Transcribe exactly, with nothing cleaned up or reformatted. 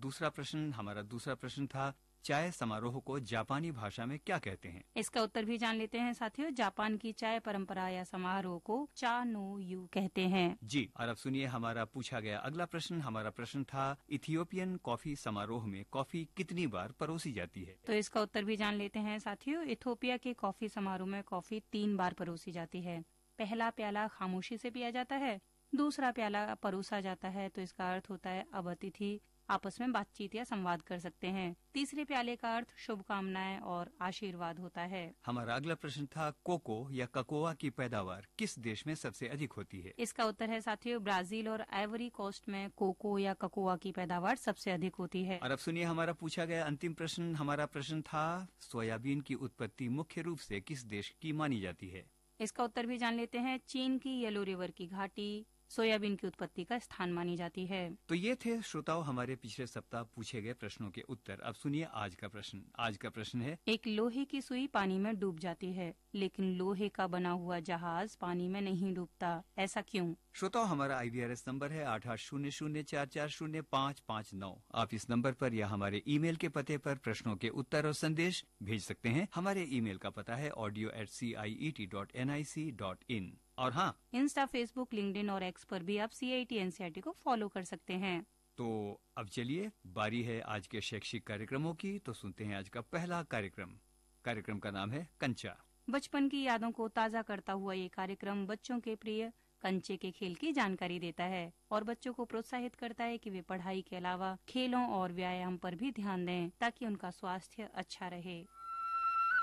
दूसरा प्रश्न हमारा दूसरा प्रश्न था, चाय समारोह को जापानी भाषा में क्या कहते हैं? इसका उत्तर भी जान लेते हैं साथियों। जापान की चाय परंपरा या समारोह को चा नो यू कहते हैं। जी, और अब सुनिए हमारा पूछा गया अगला प्रश्न। हमारा प्रश्न था, इथियोपियन कॉफी समारोह में कॉफी कितनी बार परोसी जाती है? तो इसका उत्तर भी जान लेते हैं साथियों। इथियोपिया के कॉफी समारोह में कॉफी तीन बार परोसी जाती है। पहला प्याला खामोशी से पिया जाता है, दूसरा प्याला परोसा जाता है, तो इसका अर्थ होता है अब अतिथि आपस में बातचीत या संवाद कर सकते हैं। तीसरे प्याले का अर्थ शुभकामनाएं और आशीर्वाद होता है। हमारा अगला प्रश्न था, कोको या ककोआ की पैदावार किस देश में सबसे अधिक होती है? इसका उत्तर है साथियों, ब्राजील और आइवरी कोस्ट में कोको या ककोआ की पैदावार सबसे अधिक होती है। और अब सुनिए हमारा पूछा गया अंतिम प्रश्न। हमारा प्रश्न था, सोयाबीन की उत्पत्ति मुख्य रूप से किस देश की मानी जाती है? इसका उत्तर भी जान लेते हैं। चीन की येलो रिवर की घाटी सोयाबीन की उत्पत्ति का स्थान मानी जाती है। तो ये थे श्रोताओं हमारे पिछले सप्ताह पूछे गए प्रश्नों के उत्तर। अब सुनिए आज का प्रश्न। आज का प्रश्न है, एक लोहे की सुई पानी में डूब जाती है, लेकिन लोहे का बना हुआ जहाज पानी में नहीं डूबता, ऐसा क्यों? श्रोताओं हमारा आई वी आर एस नंबर है आठ आठ शून्य शून्य चार चार शून्य पाँच पाँच नौ। आप इस नंबर पर या हमारे ईमेल के पते पर प्रश्नों के उत्तर और संदेश भेज सकते हैं। हमारे ईमेल का पता है audio eight C I E T dot N I C dot in. और हाँ, इंस्टा, फेसबुक, लिंक्डइन और एक्स पर भी आप सी I T N C R T को फॉलो कर सकते हैं। तो अब चलिए, बारी है आज के शैक्षिक कार्यक्रमों की। तो सुनते हैं आज का पहला कार्यक्रम। कार्यक्रम का नाम है कंचा। बचपन की यादों को ताज़ा करता हुआ ये कार्यक्रम बच्चों के प्रिय कंचे के खेल की जानकारी देता है और बच्चों को प्रोत्साहित करता है कि वे पढ़ाई के अलावा खेलों और व्यायाम पर भी ध्यान दें ताकि उनका स्वास्थ्य अच्छा रहे।